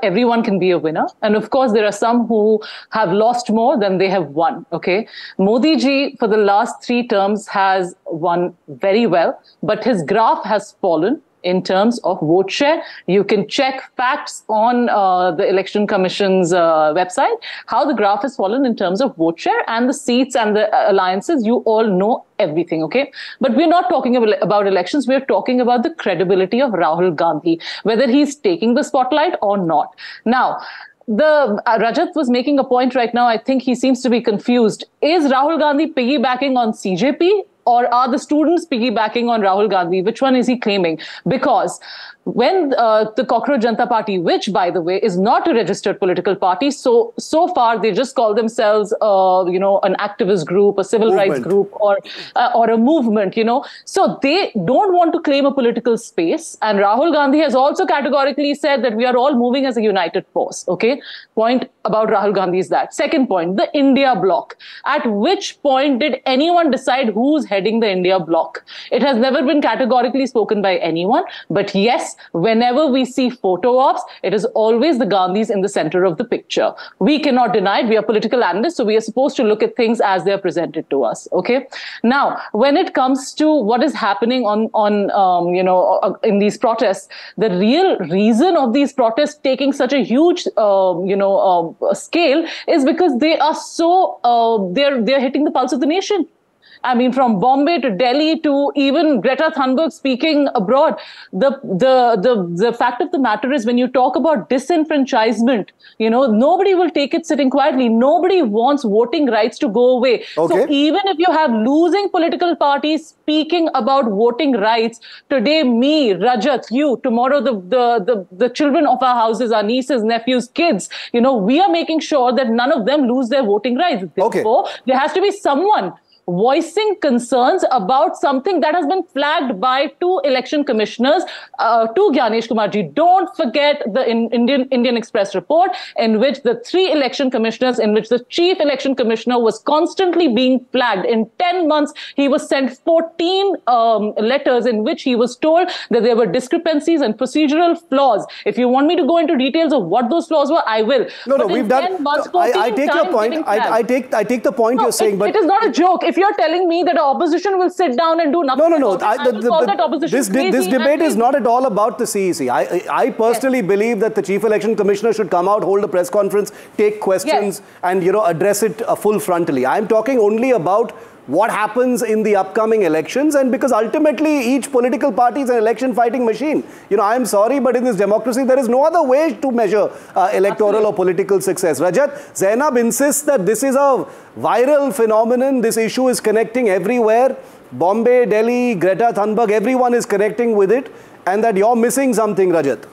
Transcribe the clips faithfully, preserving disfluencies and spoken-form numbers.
everyone can be a winner. And of course, there are some who have lost more than they have won. Okay. Modi ji, for the last three terms, has won very well, but his graph has fallen in terms of vote share. You can check facts on uh, the Election Commission's uh, website, how the graph has fallen in terms of vote share and the seats and the alliances. You all know everything, okay? But we're not talking about elections. We're talking about the credibility of Rahul Gandhi, whether he's taking the spotlight or not. Now, the uh, Rajat was making a point right now. I think he seems to be confused. Is Rahul Gandhi piggybacking on C J P? Or are the students piggybacking on Rahul Gandhi? Which one is he claiming? Because when uh, the Cockroach Janata Party, which, by the way, is not a registered political party, so so far they just call themselves, uh, you know, an activist group, a civil movement. rights group, or uh, or a movement, you know. So they don't want to claim a political space. And Rahul Gandhi has also categorically said that we are all moving as a united force. Okay, point about Rahul Gandhi is that. Second point, the India bloc. At which point did anyone decide who's heading the India bloc? It has never been categorically spoken by anyone. But yes, whenever we see photo ops, it is always the Gandhis in the center of the picture. We cannot deny it. We are political analysts, so we are supposed to look at things as they are presented to us. Okay. Now, when it comes to what is happening on on um, you know in these protests, the real reason of these protests taking such a huge uh, you know uh, scale is because they are so uh, they're they're hitting the pulse of the nation. I mean, from Bombay to Delhi to even Greta Thunberg speaking abroad. The, the, the, the fact of the matter is, when you talk about disenfranchisement, you know, nobody will take it sitting quietly. Nobody wants voting rights to go away. Okay. So even if you have losing political parties speaking about voting rights, today, me, Rajat, you, tomorrow, the, the, the, the children of our houses, our nieces, nephews, kids, you know, we are making sure that none of them lose their voting rights. Therefore, okay. there has to be someone voicing concerns about something that has been flagged by two election commissioners, uh, to Gyanesh Kumarji. Don't forget the in Indian Indian Express report, in which the three election commissioners, in which the chief election commissioner was constantly being flagged. In ten months, he was sent fourteen um, letters in which he was told that there were discrepancies and procedural flaws. If you want me to go into details of what those flaws were, I will. No, but no, we've done. Months, I, I take your point. I, I take I take the point no, you're saying, it, but it is not a joke. If you're telling me that the opposition will sit down and do nothing, no, no, no. I, I, the, the, call that opposition this, this debate is not at all about the C E C. I, I, I personally yes. believe that the chief election commissioner should come out, hold a press conference, take questions, yes. and you know address it uh, full frontally. I'm talking only about what happens in the upcoming elections, and because ultimately each political party is an election fighting machine. You know, I'm sorry, but in this democracy, there is no other way to measure uh, electoral Absolutely. or political success. Rajat, Zainab insists that this is a viral phenomenon. This issue is connecting everywhere. Bombay, Delhi, Greta Thunberg, everyone is connecting with it, and that you're missing something, Rajat.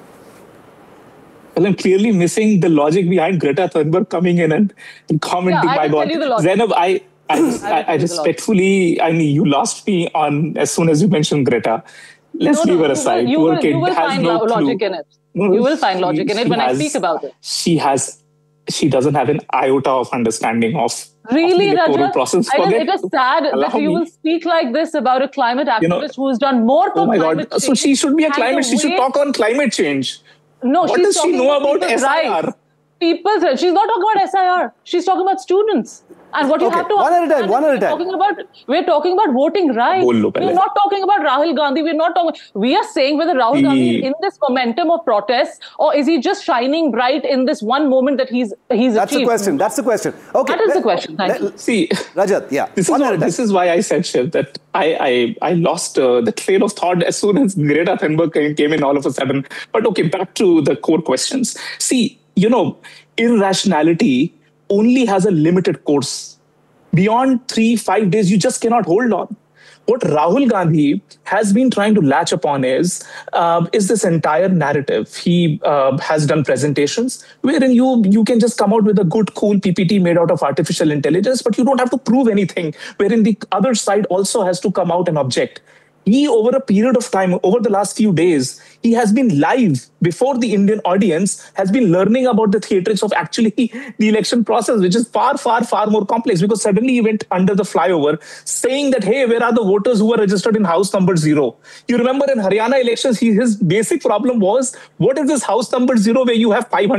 Well, I'm clearly missing the logic behind Greta Thunberg coming in and, and commenting. Yeah, I by can God, tell you the logic. Zainab, I. I, I, I respectfully, I mean, you lost me on as soon as you mentioned Greta. Let's no, no, leave her aside. You will, you will, you will find no logic in it. No, you will find logic she, in it when has, I speak about it. She has, she doesn't have an iota of understanding of, really, of the electoral Rajat? process. I mean, it is sad that you me. will speak like this about a climate activist you know, who has done more for oh my climate God. change. So she should be a climate, she should talk on climate change. No, what she's does she know about S I R? Rights. People's rights. She's not talking about S I R. She's talking about students. And what you okay. have to one at a time, one at a time. Talking about, we're talking about voting rights. We're not talking about Rahul Gandhi. We're not talking. We are saying whether Rahul the, Gandhi is in this momentum of protests, or is he just shining bright in this one moment that he's he's That's achieved. the question. That's the question. Okay. That is let, the question. Thank let, you. See, Rajat, yeah. This is, what, this is why I said, Shiv, that I I, I lost uh, the trail of thought as soon as Greta Thunberg came, came in all of a sudden. But okay, back to the core questions. See, you know, irrationality only has a limited course. Beyond three, five days, you just cannot hold on. What Rahul Gandhi has been trying to latch upon is, uh, is this entire narrative. He uh, has done presentations wherein you, you can just come out with a good, cool P P T made out of artificial intelligence, but you don't have to prove anything, wherein the other side also has to come out and object. He, over a period of time, over the last few days, he has been live before the Indian audience, has been learning about the theatrics of actually the election process, which is far, far, far more complex, because suddenly he went under the flyover saying that, hey, where are the voters who were registered in house number zero? You remember in Haryana elections, he, his basic problem was, what is this house number zero where you have five hundred